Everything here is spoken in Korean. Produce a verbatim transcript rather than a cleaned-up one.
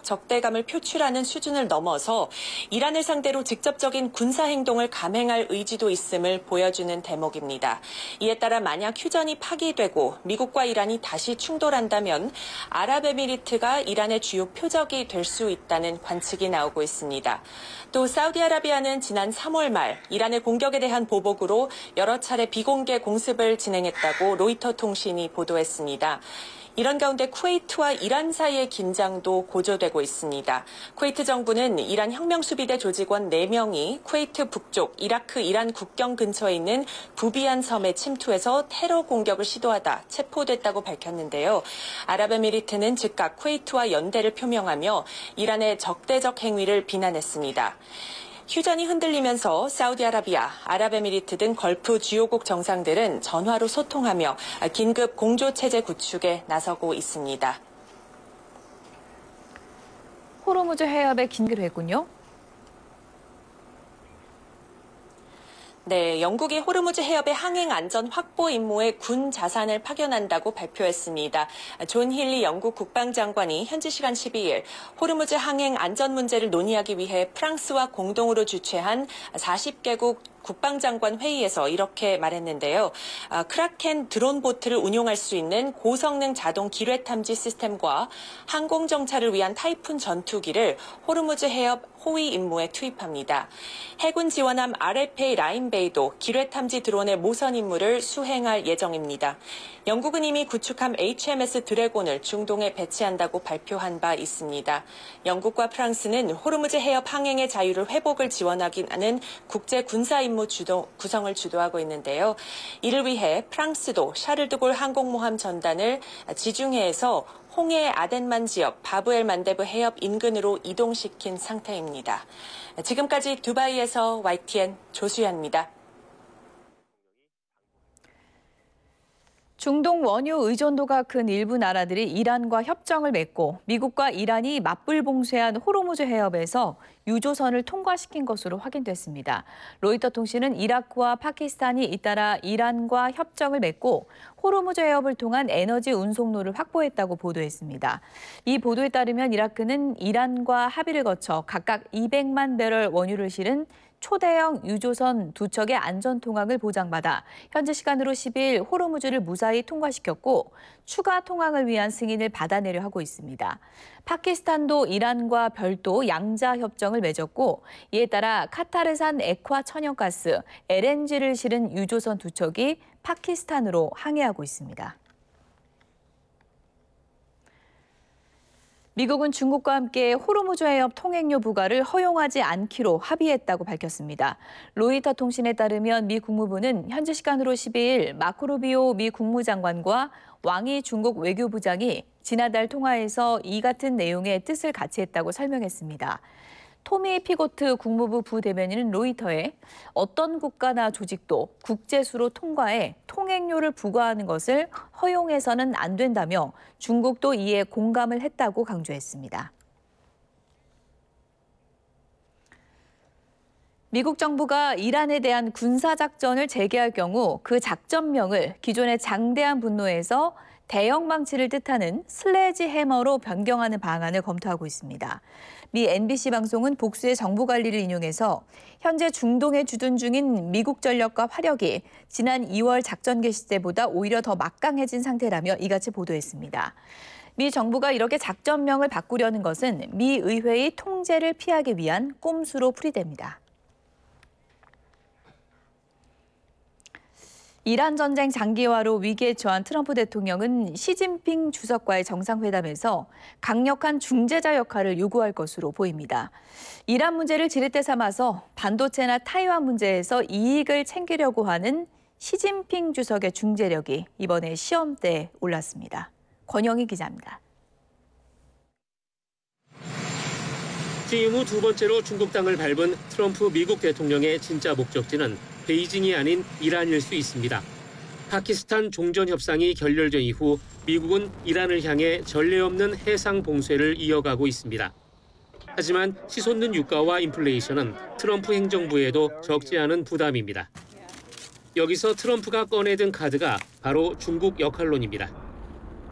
적대감을 표출하는 수준을 넘어서 이란을 상대로 직접적인 군사 행동을 감행할 의지도 있음을 보여주는 대목입니다. 이에 따라 만약 휴전이 파기되고 미국과 이란이 다시 충돌한다면 아랍에미리트가 이란의 주요 표적이 될 수 있다는 관측이 나오고 있습니다. 또 사우디아라비아는 지난 삼월 말 이란의 공격에 대한 보복으로 여러 차례 비공개 공습을 진행했다고 로이터 통신이 보도했습니다. 이런 가운데 쿠웨이트와 이란 사이의 긴장도 고조되고 있습니다. 쿠웨이트 정부는 이란 혁명수비대 조직원 네 명이 쿠웨이트 북쪽 이라크 이란 국경 근처에 있는 부비안 섬에 침투해서 테러 공격을 시도하다 체포됐다고 밝혔는데요. 아랍에미리트는 즉각 쿠웨이트와 연대를 표명하며 이란의 적대적 행위를 비난했습니다. 휴전이 흔들리면서 사우디아라비아, 아랍에미리트 등 걸프 주요국 정상들은 전화로 소통하며 긴급 공조체제 구축에 나서고 있습니다. 호르무즈 해협에 긴기로 했군요. 네, 영국이 호르무즈 해협의 항행 안전 확보 임무에 군 자산을 파견한다고 발표했습니다. 존 힐리 영국 국방장관이 현지 시간 십이일 호르무즈 항행 안전 문제를 논의하기 위해 프랑스와 공동으로 주최한 사십 개국 국방장관 회의에서 이렇게 말했는데요. 아, 크라켄 드론 보트를 운용할 수 있는 고성능 자동 기뢰 탐지 시스템과 항공 정찰을 위한 타이푼 전투기를 호르무즈 해협 호위 임무에 투입합니다. 해군 지원함 알에프에이 라인베이도 기뢰 탐지 드론의 모선 임무를 수행할 예정입니다. 영국은 이미 구축함 에이치엠에스 드래곤을 중동에 배치한다고 발표한 바 있습니다. 영국과 프랑스는 호르무즈 해협 항행의 자유를 회복을 지원하기는 국제 군사 임무 주도, 구성을 주도하고 있는데요. 이를 위해 프랑스도 샤를드골 항공모함 전단을 지중해에서 홍해 아덴만 지역 바브엘 만데브 해협 인근으로 이동시킨 상태입니다. 지금까지 두바이에서 와이티엔 조수연입니다. 중동 원유 의존도가 큰 일부 나라들이 이란과 협정을 맺고 미국과 이란이 맞불 봉쇄한 호르무즈 해협에서 유조선을 통과시킨 것으로 확인됐습니다. 로이터 통신은 이라크와 파키스탄이 잇따라 이란과 협정을 맺고 호르무즈 해협을 통한 에너지 운송로를 확보했다고 보도했습니다. 이 보도에 따르면 이라크는 이란과 합의를 거쳐 각각 이백만 배럴 원유를 실은 초대형 유조선 두 척의 안전 통항을 보장받아 현지 시간으로 십이일 호르무즈를 무사히 통과시켰고 추가 통항을 위한 승인을 받아내려 하고 있습니다. 파키스탄도 이란과 별도 양자 협정을 맺었고 이에 따라 카타르산 액화 천연가스 엘엔지를 실은 유조선 두 척이 파키스탄으로 항해하고 있습니다. 미국은 중국과 함께 호르무즈 해협 통행료 부과를 허용하지 않기로 합의했다고 밝혔습니다. 로이터 통신에 따르면 미 국무부는 현지 시간으로 십이일 마코 루비오 미 국무장관과 왕이 중국 외교부장이 지난달 통화에서 이 같은 내용의 뜻을 같이 했다고 설명했습니다. 토미 피고트 국무부 부대변인은 로이터에 어떤 국가나 조직도 국제수로 통과해 통행료를 부과하는 것을 허용해서는 안 된다며 중국도 이에 공감을 했다고 강조했습니다. 미국 정부가 이란에 대한 군사작전을 재개할 경우 그 작전명을 기존의 장대한 분노에서 대형 망치를 뜻하는 슬래지 해머로 변경하는 방안을 검토하고 있습니다. 미 엔비씨 방송은 복수의 정부 관리를 인용해서 현재 중동에 주둔 중인 미국 전력과 화력이 지난 이월 작전 개시 때보다 오히려 더 막강해진 상태라며 이같이 보도했습니다. 미 정부가 이렇게 작전명을 바꾸려는 것은 미 의회의 통제를 피하기 위한 꼼수로 풀이됩니다. 이란 전쟁 장기화로 위기에 처한 트럼프 대통령은 시진핑 주석과의 정상회담에서 강력한 중재자 역할을 요구할 것으로 보입니다. 이란 문제를 지렛대 삼아서 반도체나 타이완 문제에서 이익을 챙기려고 하는 시진핑 주석의 중재력이 이번에 시험대에 올랐습니다. 권영희 기자입니다. 취임 후 두 번째로 중국 땅을 밟은 트럼프 미국 대통령의 진짜 목적지는 베이징이 아닌 이란일 수 있습니다. 파키스탄 종전 협상이 결렬된 이후 미국은 이란을 향해 전례 없는 해상 봉쇄를 이어가고 있습니다. 하지만 치솟는 유가와 인플레이션은 트럼프 행정부에도 적지 않은 부담입니다. 여기서 트럼프가 꺼내든 카드가 바로 중국 역할론입니다.